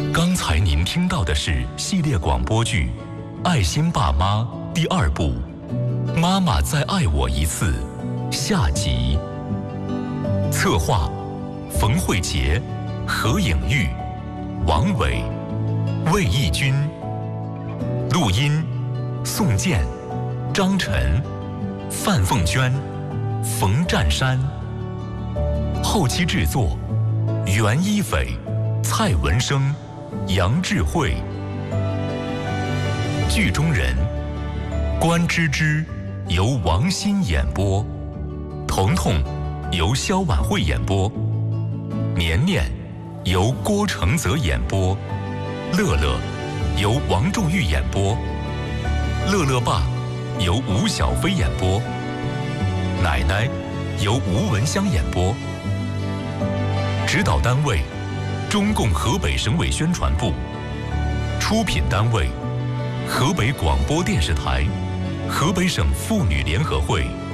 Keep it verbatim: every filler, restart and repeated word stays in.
刚才您听到的是系列广播剧《爱心爸妈》第二部《妈妈再爱我一次》下集。策划：冯慧杰、何颖玉、王伟、魏义军。录音：宋健、张晨、范凤娟、冯占山。后期制作：袁一斐、蔡文生、杨智慧。剧中人：关芝芝由王欣演播，彤彤由肖婉慧演播，年年由郭承泽演播，乐乐由王仲玉演播，乐乐爸由吴小飞演播，奶奶由吴文香演播。指导单位：中共河北省委宣传部。出品单位：河北广播电视台、河北省妇女联合会。